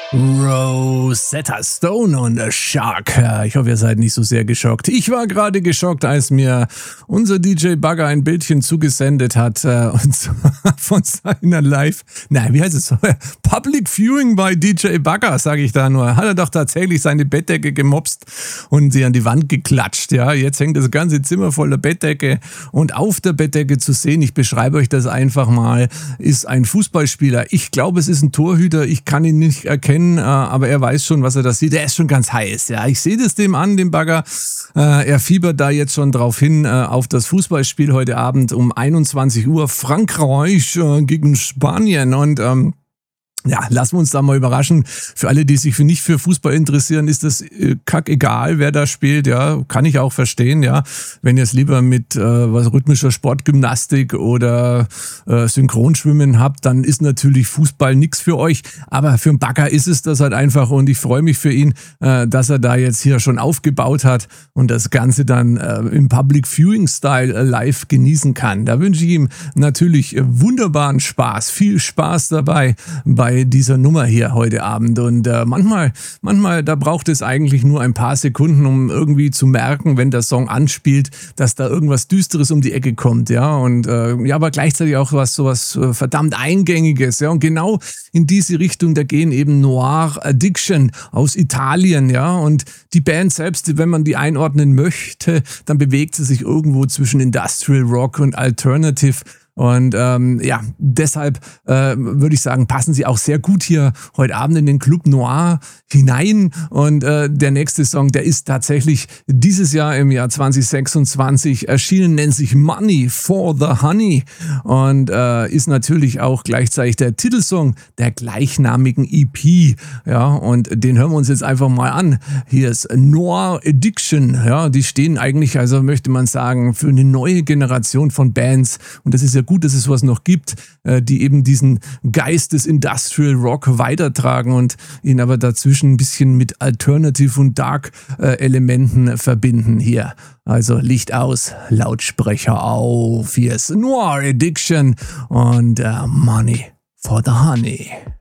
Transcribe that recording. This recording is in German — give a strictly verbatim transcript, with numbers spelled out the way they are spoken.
Rosetta Stone und A Shark. Ja, ich hoffe, ihr seid nicht so sehr geschockt. Ich war gerade geschockt, als mir unser D J Bugger ein Bildchen zugesendet hat äh, und zwar von seiner Live, nein, wie heißt es? Public Viewing bei D J Bugger, sage ich da nur. Hat er doch tatsächlich seine Bettdecke gemopst und sie an die Wand geklatscht. Ja, jetzt hängt das ganze Zimmer voller Bettdecke und auf der Bettdecke zu sehen, ich beschreibe euch das einfach mal, ist ein Fußballspieler. Ich glaube, es ist ein Torhüter. Ich kann ihn nicht erkennen, aber er weiß schon, was er da sieht. Er ist schon ganz heiß. Ja, ich sehe das dem an, dem Bagger. Er fiebert da jetzt schon drauf hin auf das Fußballspiel heute Abend um einundzwanzig Uhr. Frankreich gegen Spanien und ähm, ja, lassen wir uns da mal überraschen. Für alle, die sich für nicht für Fußball interessieren, ist das äh, kackegal, wer da spielt. Ja, kann ich auch verstehen. Ja, wenn ihr es lieber mit äh, was rhythmischer Sportgymnastik oder äh, Synchronschwimmen habt, dann ist natürlich Fußball nichts für euch. Aber für einen Bagger ist es das halt einfach. Und ich freue mich für ihn, äh, dass er da jetzt hier schon aufgebaut hat und das Ganze dann äh, im Public Viewing Style äh, live genießen kann. Da wünsche ich ihm natürlich äh, wunderbaren Spaß, viel Spaß dabei bei dieser Nummer hier heute Abend. Und äh, manchmal, manchmal, da braucht es eigentlich nur ein paar Sekunden, um irgendwie zu merken, wenn der Song anspielt, dass da irgendwas Düsteres um die Ecke kommt, ja. Und äh, ja, aber gleichzeitig auch was sowas äh, verdammt Eingängiges, ja. Und genau in diese Richtung, da gehen eben Noir Addiction aus Italien, ja. Und die Band selbst, wenn man die einordnen möchte, dann bewegt sie sich irgendwo zwischen Industrial Rock und Alternative. Und ähm, ja, deshalb äh, würde ich sagen, passen sie auch sehr gut hier heute Abend in den Club Noir hinein. Und äh, der nächste Song, der ist tatsächlich dieses Jahr im Jahr zwanzig sechsundzwanzig erschienen, nennt sich Money for the Honey und äh, ist natürlich auch gleichzeitig der Titelsong der gleichnamigen E P. Ja, und den hören wir uns jetzt einfach mal an. Hier ist Noir Addiction. Ja, die stehen eigentlich, also möchte man sagen, für eine neue Generation von Bands. Und das ist ja gut, dass es was noch gibt, die eben diesen Geist des Industrial Rock weitertragen und ihn aber dazwischen ein bisschen mit Alternative und Dark Elementen verbinden hier. Also Licht aus, Lautsprecher auf, hier ist Noir Addiction und uh, Money for the Honey.